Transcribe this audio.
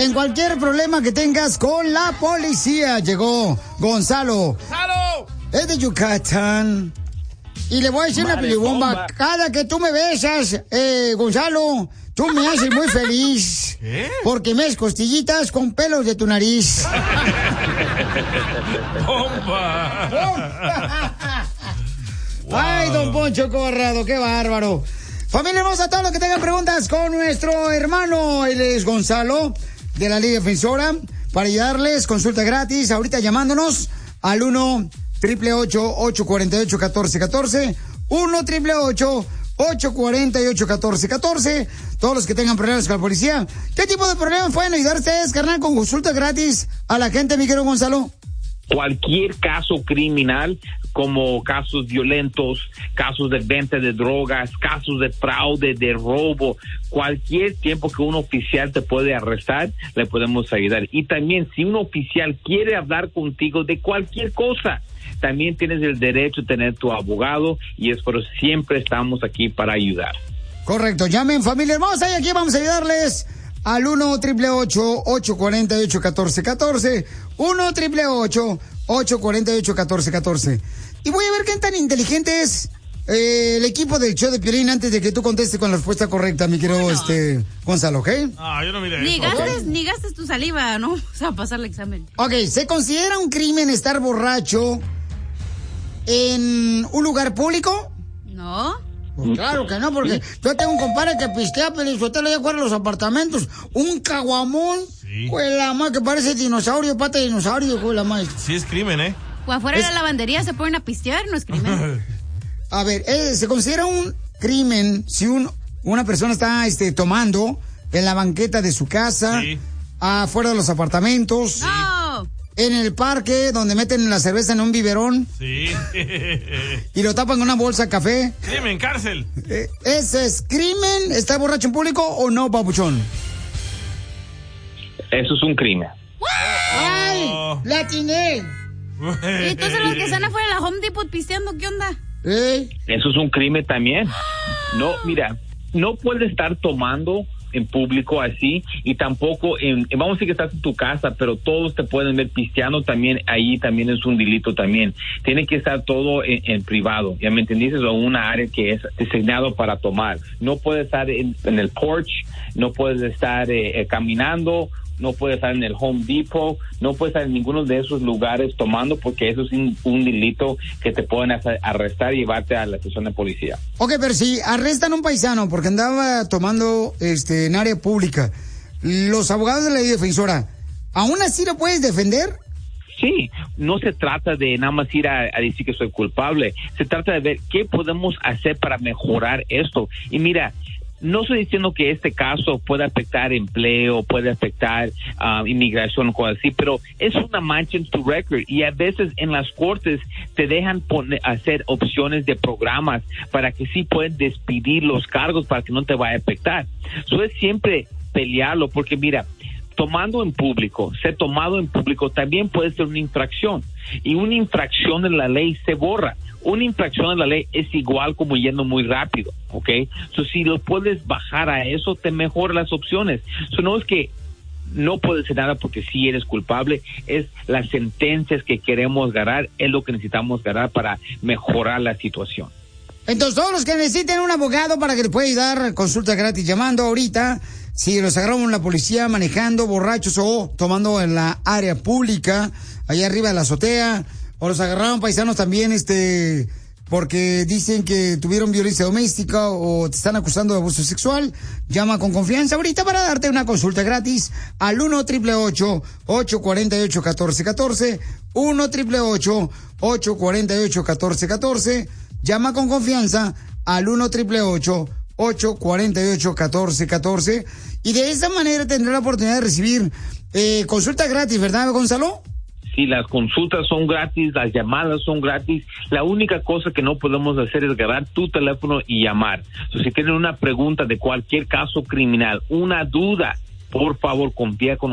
en cualquier problema que tengas con la policía. Llegó Gonzalo. ¡Gonzalo! Es de Yucatán. Y le voy a decir una pelibomba. Cada que tú me besas, Gonzalo, tú me haces muy feliz. ¿Qué? Porque me das costillitas con pelos de tu nariz. ¡Bomba! Wow. Ay, don Poncho Corrado, qué bárbaro. Familia hermosa, todos los que tengan preguntas con nuestro hermano, él es Gonzalo, de la Liga Defensora, para ayudarles, consulta gratis, ahorita llamándonos al 1-888-848-1414, 1-888-848-1414, todos los que tengan problemas con la policía. ¿Qué tipo de problemas pueden ayudar ustedes, carnal, con consulta gratis a la gente, mi querido Gonzalo? Cualquier caso criminal, como casos violentos, casos de venta de drogas, casos de fraude, de robo, cualquier tiempo que un oficial te puede arrestar, le podemos ayudar. Y también, si un oficial quiere hablar contigo de cualquier cosa, también tienes el derecho de tener tu abogado, y es por eso siempre estamos aquí para ayudar. Correcto, llamen, familia hermosa, y aquí vamos a ayudarles al 1-888-848-1414, 1-888-848-1414. Y voy a ver qué tan inteligente es el equipo del show de Piolín antes de que tú contestes con la respuesta correcta, mi querido Gonzalo, ¿ok? Ah, yo no miré ni eso. gastes, ni gastes tu saliva, ¿no? O sea, pasar el examen. Ok, ¿se considera un crimen estar borracho en un lugar público? No. Pues claro que no, porque yo tengo un compadre que pistea, Pelizotelo, allá afuera de los apartamentos. Un caguamón. Sí. Pues la madre que parece dinosaurio, pata de dinosaurio, pues la madre. Sí es crimen, ¿eh? Pues afuera de la lavandería se ponen a pistear, no es crimen. A ver, se considera un crimen si una persona está tomando en la banqueta de su casa, sí, afuera de los apartamentos. No. En el parque, donde meten la cerveza en un biberón. Sí. Y lo tapan con una bolsa de café. Crimen, cárcel. ¿Ese es crimen? ¿Está borracho en público o no, papuchón? Eso es un crimen. ¡Ay! ¡La atiné! ¿Y entonces los que están afuera de la Home Depot pisteando, qué onda? Eso es un crimen también. No, mira, no puedes estar tomando en público así, y tampoco vamos a decir que estás en tu casa, pero todos te pueden ver pisteando también, ahí también es un delito también. Tiene que estar todo en privado, ¿ya me entendiste? O una área que es designado para tomar. No puedes estar en el porch, no puedes estar caminando, no puedes estar en el Home Depot, no puedes estar en ninguno de esos lugares tomando, porque eso es un delito que te pueden arrestar y llevarte a la estación de policía. Ok, pero si arrestan a un paisano porque andaba tomando en área pública, los abogados de la Ley Defensora, ¿aún así lo puedes defender? Sí, no se trata de nada más ir a decir que soy culpable, se trata de ver qué podemos hacer para mejorar esto. Y mira, no estoy diciendo que este caso pueda afectar empleo, puede afectar inmigración o cosas así, pero es una mancha en tu récord, y a veces en las cortes te dejan hacer opciones de programas para que sí pueden despedir los cargos para que no te vaya a afectar. Eso es siempre pelearlo, porque mira, tomando en público, ser tomado en público también puede ser una infracción, y una infracción en la ley se borra. Una infracción en la ley es igual como yendo muy rápido, ¿ok? So, si lo puedes bajar a eso, te mejora las opciones. So, no es que no puedes hacer nada porque sí eres culpable, es las sentencias que queremos ganar, es lo que necesitamos ganar para mejorar la situación. Entonces, todos los que necesiten un abogado para que les pueda ayudar, consulta gratis llamando ahorita. Si los agarraron la policía manejando borrachos o tomando en la área pública, allá arriba de la azotea, o los agarraron paisanos también, porque dicen que tuvieron violencia doméstica o te están acusando de abuso sexual, llama con confianza ahorita para darte una consulta gratis al 1-888-848-1414, 1-888-848-1414, llama con confianza al 1-888-848-1414, y de esa manera tendrá la oportunidad de recibir consulta gratis, ¿verdad, Gonzalo? Sí, las consultas son gratis, las llamadas son gratis. La única cosa que no podemos hacer es agarrar tu teléfono y llamar. Si tienen una pregunta de cualquier caso criminal, una duda, por favor, confía con